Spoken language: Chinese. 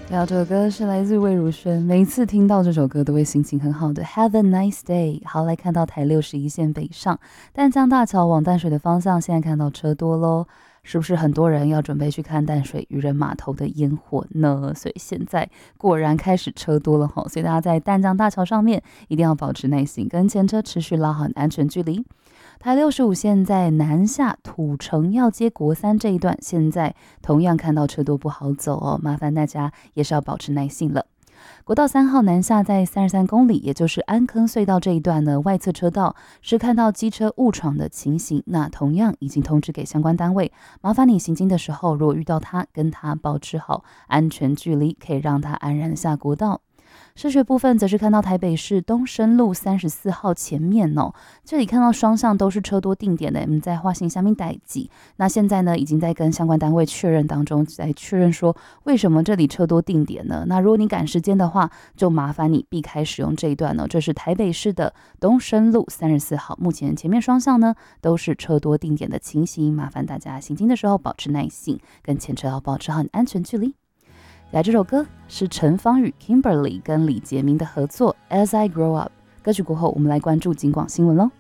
对啊，这首歌是来自魏如萱，每一次听到这首歌都会心情很好的。Have a nice day。好，来看到台61线北上淡江大桥往淡水的方向，现在看到车多咯，是不是很多人要准备去看淡水渔人码头的烟火呢？所以现在果然开始车多了吼，所以大家在淡江大桥上面一定要保持耐心，跟前车持续拉好安全距离。台65线在南下土城要接国三这一段，现在同样看到车多不好走哦，麻烦大家也是要保持耐性了。国道3号南下在33公里，也就是安坑隧道这一段呢，外侧车道是看到机车误闯的情形，那同样已经通知给相关单位，麻烦你行经的时候，如果遇到他，跟他保持好安全距离，可以让他安然下国道。视觉部分则是看到台北市东深路34号前面哦，这里看到双向都是车多定点的，我们在画线下面待机。那现在呢，已经在跟相关单位确认当中，在确认说为什么这里车多定点呢？那如果你赶时间的话，就麻烦你避开使用这一段呢。这是台北市的东深路34号，目前前面双向呢都是车多定点的情形，麻烦大家行经的时候保持耐性，跟前车要保持好安全距离。来，这首歌是陈芳语 Kimberly 跟李杰明的合作《As I Grow Up》。歌曲过后，我们来关注警广新闻喽。